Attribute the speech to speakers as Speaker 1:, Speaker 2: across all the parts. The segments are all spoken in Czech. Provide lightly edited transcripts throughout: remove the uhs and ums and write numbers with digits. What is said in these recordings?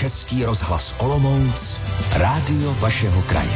Speaker 1: Český rozhlas Olomouc, rádio vašeho kraje.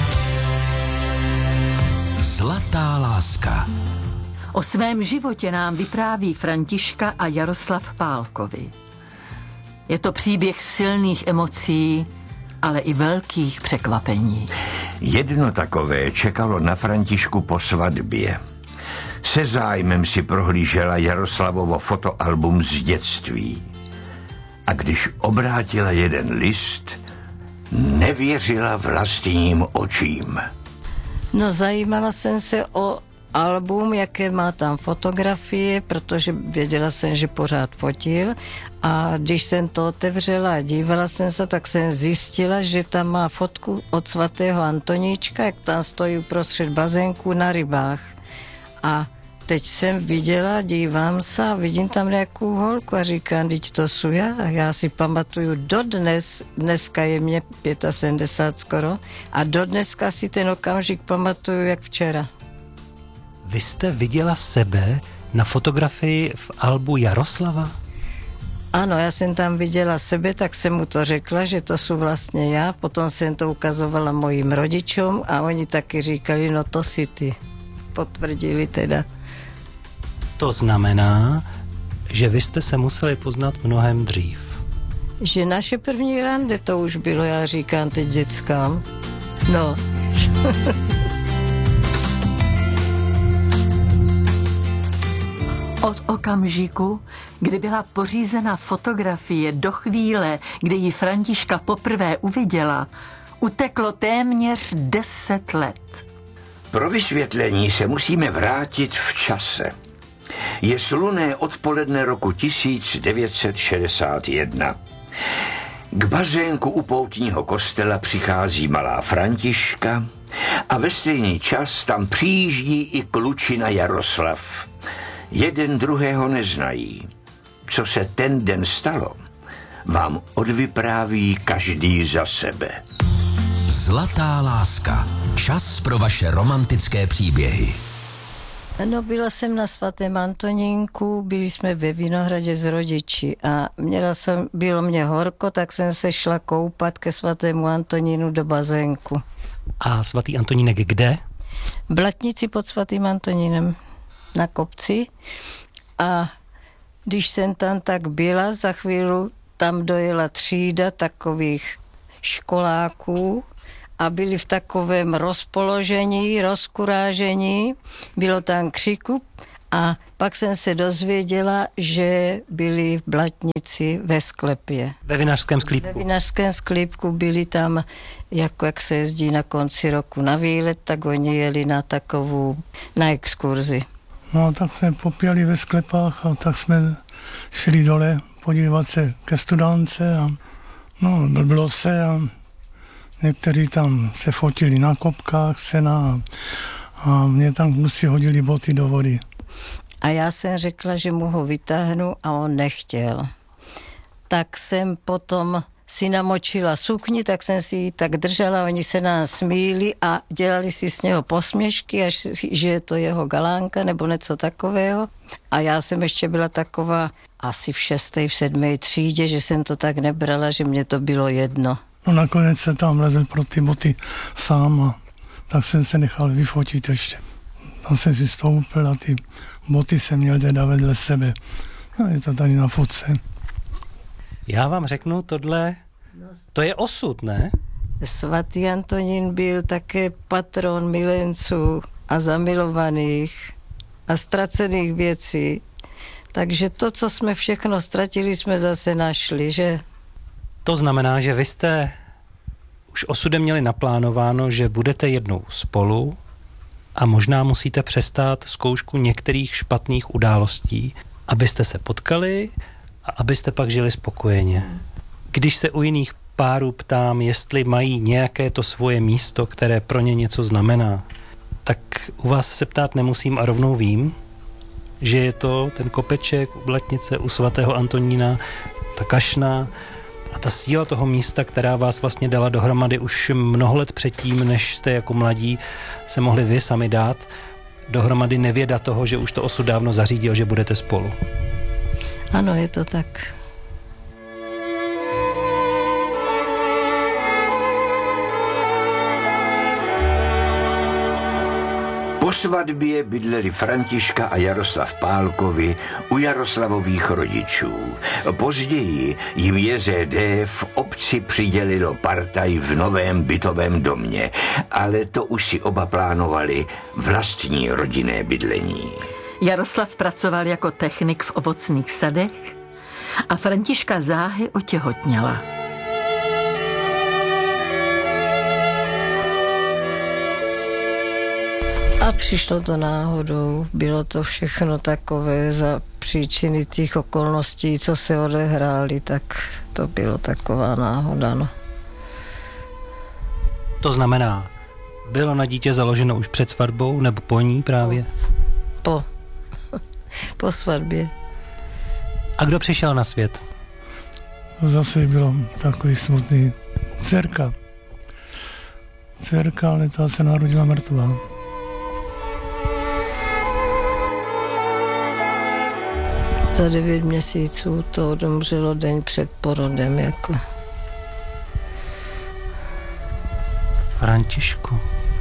Speaker 1: Zlatá láska.
Speaker 2: O svém životě nám vypráví Františka a Jaroslav Pálkovi. Je to příběh silných emocí, ale i velkých překvapení.
Speaker 3: Jedno takové čekalo na Františku po svatbě. Se zájmem si prohlížela Jaroslavovo fotoalbum z dětství. A když obrátila jeden list, nevěřila vlastním očím.
Speaker 4: No, zajímala jsem se o album, jaké má tam fotografie, protože věděla jsem, že pořád fotil, a když jsem to otevřela a dívala jsem se, tak jsem zjistila, že tam má fotku od svatého Antoníčka, jak tam stojí uprostřed bazénku na rybách. A teď jsem viděla, dívám se a vidím tam nějakou holku a říkám, teď to jsou já. A já si pamatuju dodnes, dneska je mě 75 skoro, a dodneska si ten okamžik pamatuju jak včera.
Speaker 5: Vy jste viděla sebe na fotografii v albu Jaroslava?
Speaker 4: Ano, já jsem tam viděla sebe, tak jsem mu to řekla, že to jsou vlastně já. Potom jsem to ukazovala mojim rodičům a oni taky říkali, no to si ty. Potvrdili teda.
Speaker 5: To znamená, že vy jste se museli poznat mnohem dřív.
Speaker 4: Že naše první rande to už bylo, já říkám teď dětskám. No.
Speaker 2: Od okamžiku, kdy byla pořízena fotografie, do chvíle, kdy ji Františka poprvé uviděla, uteklo téměř 10 let.
Speaker 3: Pro vysvětlení se musíme vrátit v čase. Je slunné odpoledne roku 1961. K bazénku u poutního kostela přichází malá Františka a ve stejný čas tam přijíždí i klučina Jaroslav. Jeden druhého neznají. Co se ten den stalo, vám odvypráví každý za sebe.
Speaker 1: Zlatá láska. Čas pro vaše romantické příběhy.
Speaker 4: No, byla jsem na svatém Antonínku, byli jsme ve Vinohradě s rodiči a bylo mě horko, tak jsem se šla koupat ke svatému Antonínu do bazénku.
Speaker 5: A svatý Antonínek kde?
Speaker 4: V Blatnici pod svatým Antonínem na kopci, a když jsem tam tak byla, za chvíli tam dojela třída takových školáků a byli v takovém rozpoložení, rozkurážení, bylo tam křiku a pak jsem se dozvěděla, že byli v Blatnici ve sklepě.
Speaker 5: Ve vinařském sklípku.
Speaker 4: Ve vinařském sklípku byli tam, jako jak se jezdí na konci roku na výlet, tak oni jeli na exkurzi.
Speaker 6: No, tak jsme popěli ve sklepách a tak jsme šli dole podívat se ke studánce a no, blblo se a někteří tam se fotili na kopkách sena a mě tam kluci hodili boty do vody.
Speaker 4: A já jsem řekla, že mu ho vytáhnu a on nechtěl. Tak jsem potom si namočila sukni, tak jsem si ji tak držela, oni se nám smíli a dělali si z něho posměšky, až že je to jeho galánka nebo něco takového. A já jsem ještě byla taková asi v 6., v 7. třídě, že jsem to tak nebrala, že mě to bylo jedno.
Speaker 6: No, nakonec se tam lezl pro ty boty sám a tak jsem se nechal vyfotit ještě. Tam jsem si stoupil a ty boty jsem měl teda vedle sebe. No, je to tady na fotce.
Speaker 5: Já vám řeknu, tohle, to je osud, ne?
Speaker 4: Svatý Antonín byl také patron milenců a zamilovaných a ztracených věcí. Takže to, co jsme všechno ztratili, jsme zase našli, že?
Speaker 5: To znamená, že vy jste už osudem měli naplánováno, že budete jednou spolu a možná musíte přestát zkoušku některých špatných událostí, abyste se potkali a abyste pak žili spokojeně. Když se u jiných párů ptám, jestli mají nějaké to svoje místo, které pro ně něco znamená, tak u vás se ptát nemusím a rovnou vím, že je to ten kopeček u Blatnice, u svatého Antonína, ta kašna a ta síla toho místa, která vás vlastně dala dohromady už mnoho let předtím, než jste jako mladí se mohli vy sami dát dohromady, nevěda toho, že už to osud dávno zařídil, že budete spolu.
Speaker 4: Ano, je to tak.
Speaker 3: Po svatbě bydleli Františka a Jaroslav Pálkovi u Jaroslavových rodičů. Později jim JZD v obci přidělilo partaj v novém bytovém domě, ale to už si oba plánovali vlastní rodinné bydlení.
Speaker 2: Jaroslav pracoval jako technik v ovocných sadech a Františka záhy otěhotněla.
Speaker 4: A přišlo to náhodou, bylo to všechno takové za příčiny těch okolností, co se odehrály, tak to bylo taková náhoda, no.
Speaker 5: To znamená, bylo na dítě založeno už před svatbou, nebo po ní právě?
Speaker 4: Po svatbě.
Speaker 5: A kdo přišel na svět?
Speaker 6: To zase bylo takový smutný. Dcerka, ale ta se narodila mrtvá.
Speaker 4: Za 9 měsíců to odumřelo den před porodem, jako.
Speaker 5: Františku.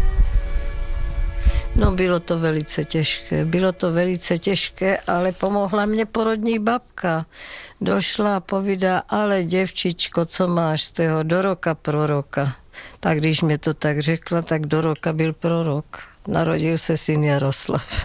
Speaker 4: No, bylo to velice těžké, ale pomohla mě porodní babka. Došla a povídá, ale děvčičko, co máš z toho, do roka proroka. Tak když mě to tak řekla, tak do roka byl prorok. Narodil se syn Jaroslav.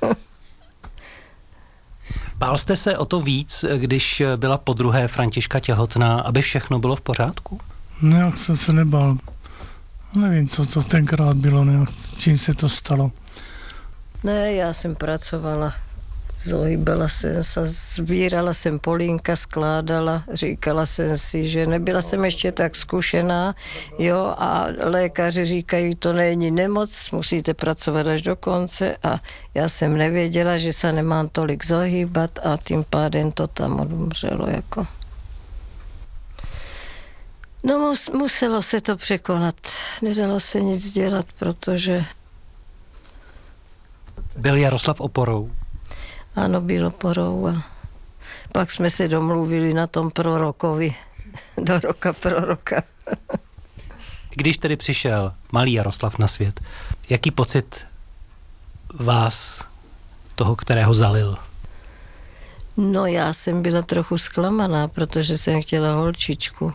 Speaker 5: Bál jste se o to víc, když byla podruhé Františka těhotná, aby všechno bylo v pořádku?
Speaker 6: Nějak jsem se nebál. Nevím, co to tenkrát bylo, nějak, čím se to stalo.
Speaker 4: Ne, já jsem pracovala, zohýbala jsem se, sbírala jsem polínka, skládala, říkala jsem si, že nebyla jsem ještě tak zkušená, jo, a lékaři říkají, to není nemoc, musíte pracovat až do konce a já jsem nevěděla, že se nemám tolik zohýbat a tím pádem to tam odumřelo, jako. No, muselo se to překonat, nedalo se nic dělat, protože...
Speaker 5: Byl Jaroslav oporou?
Speaker 4: Ano, byl oporou a pak jsme se domluvili na tom prorokovi, do roka proroka.
Speaker 5: Když tedy přišel malý Jaroslav na svět, jaký pocit vás, toho, kterého zalil?
Speaker 4: No, já jsem byla trochu zklamaná, protože jsem chtěla holčičku.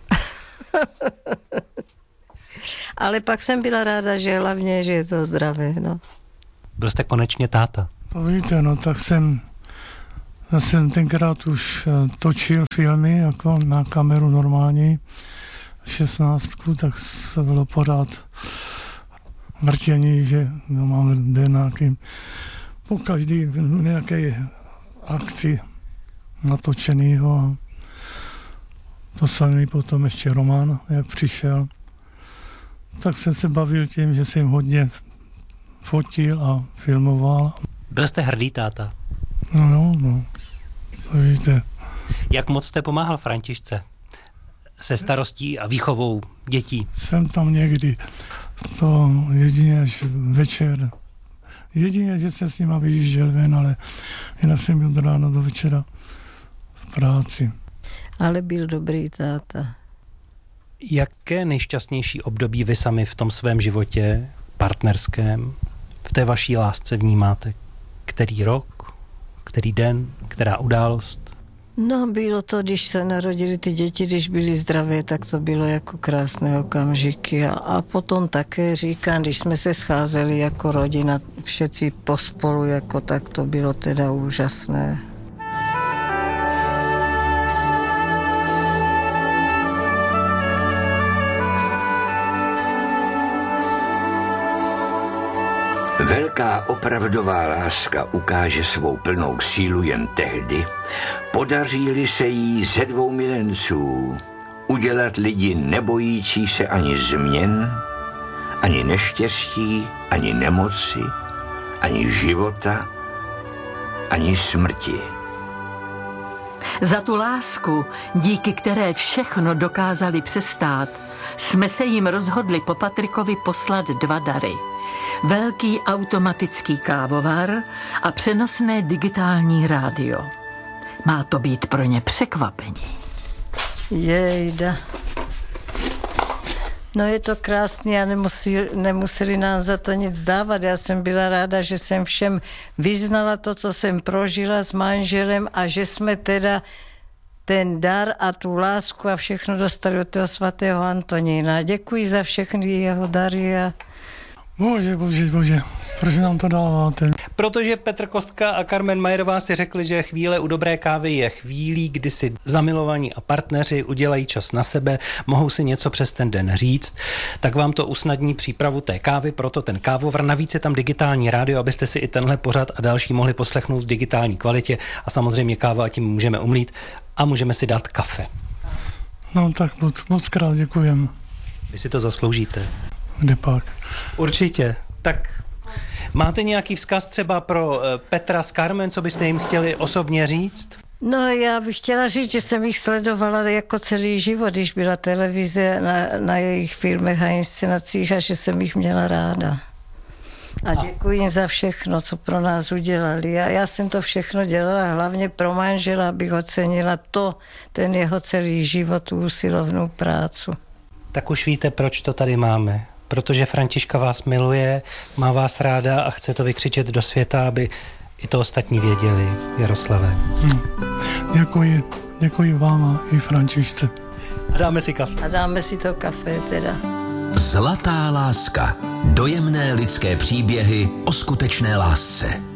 Speaker 4: Ale pak jsem byla ráda, že hlavně, že je to zdravé, no.
Speaker 5: Byl jste konečně táta?
Speaker 6: No víte, no tak jsem tenkrát už točil filmy jako na kameru normální, 16, tak se bylo pořád vrtění, že no, máme nějakým, po každý nějaké akci natočenýho a poslal mi potom ještě Roman, jak přišel. Tak jsem se bavil tím, že jsem hodně fotil a filmoval.
Speaker 5: Byl jste hrdý táta?
Speaker 6: No, to víte.
Speaker 5: Jak moc jste pomáhal Františce se starostí a výchovou dětí?
Speaker 6: Jsem tam někdy, to jedině až večer. Jedině, že jsem s nima vyjížděl ven, ale jinak jsem byl do rána do večera v práci.
Speaker 4: Ale byl dobrý táta.
Speaker 5: Jaké nejšťastnější období vy sami v tom svém životě partnerském, v té vaší lásce vnímáte? Který rok, který den, která událost?
Speaker 4: No, bylo to, když se narodili ty děti, když byly zdravé, tak to bylo jako krásné okamžiky. A potom také říkám, když jsme se scházeli jako rodina, všetci pospolu, jako tak to bylo teda úžasné.
Speaker 3: Velká opravdová láska ukáže svou plnou sílu jen tehdy, podaří-li se jí ze dvou milenců udělat lidi nebojící se ani změn, ani neštěstí, ani nemoci, ani života, ani smrti.
Speaker 2: Za tu lásku, díky které všechno dokázali přestát, jsme se jim rozhodli po Patrikovi poslat 2 dary. Velký automatický kávovar a přenosné digitální rádio. Má to být pro ně překvapení.
Speaker 4: Jejda. No je to krásné a nemuseli nám za to nic dávat. Já jsem byla ráda, že jsem všem vyznala to, co jsem prožila s manželem a že jsme teda ten dar a tu lásku a všechno dostali od toho svatého Antonína. Děkuji za všechny jeho dary. Bože,
Speaker 6: proč nám to dáváte?
Speaker 5: Protože Petr Kostka a Carmen Majerová si řekli, že chvíle u dobré kávy je chvílí, kdy si zamilovaní a partneři udělají čas na sebe, mohou si něco přes ten den říct, tak vám to usnadní přípravu té kávy, proto ten kávovar. Navíc je tam digitální rádio, abyste si i tenhle pořad a další mohli poslechnout v digitální kvalitě a samozřejmě káva a tím můžeme umlít a můžeme si dát kafe.
Speaker 6: No tak moc krát děkujem.
Speaker 5: Vy si to zasloužíte.
Speaker 6: Kde pak?
Speaker 5: Určitě. Tak máte nějaký vzkaz třeba pro Petra s Carmen, co byste jim chtěli osobně říct?
Speaker 4: No já bych chtěla říct, že jsem jich sledovala jako celý život, když byla televize na jejich filmech a inscenacích a že jsem jich měla ráda. A děkuji jim za všechno, co pro nás udělali. A já jsem to všechno dělala hlavně pro manžela, abych ocenila ten jeho celý život, tu usilovnou práci.
Speaker 5: Tak už víte, proč to tady máme. Protože Františka vás miluje, má vás ráda a chce to vykřičet do světa, aby i to ostatní věděli, Jaroslave.
Speaker 6: Děkuji vám a i Františce.
Speaker 5: A dáme si kafe.
Speaker 4: A dáme si to kafe teda.
Speaker 1: Zlatá láska. Dojemné lidské příběhy o skutečné lásce.